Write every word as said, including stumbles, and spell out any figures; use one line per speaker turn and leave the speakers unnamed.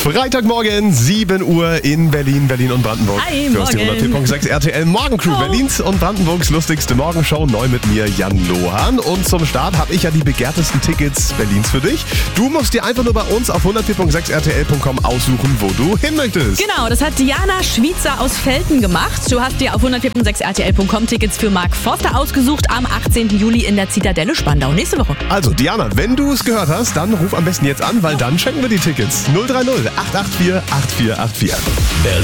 Freitagmorgen, sieben Uhr in Berlin, Berlin und Brandenburg.
Hi,
du hast die
morgen.
hundert vier Komma sechs R T L Morgencrew,
Oh.
Berlins und Brandenburgs lustigste Morgenshow. Neu mit mir, Jan Lohan. Und zum Start habe ich ja die begehrtesten Tickets Berlins für dich. Du musst dir einfach nur bei uns auf hundert vier Komma sechs R T L Punkt com aussuchen, wo du hin möchtest.
Genau, das hat Diana Schwiezer aus Velten gemacht. Du hast dir auf hundert vier Komma sechs R T L Punkt com Tickets für Mark Forster ausgesucht am achtzehnten Juli in der Zitadelle Spandau. Nächste Woche.
Also Diana, wenn du es gehört hast, dann ruf am besten jetzt an, weil dann schenken wir die Tickets. null drei null acht acht vier acht vier acht vier.
Berlin.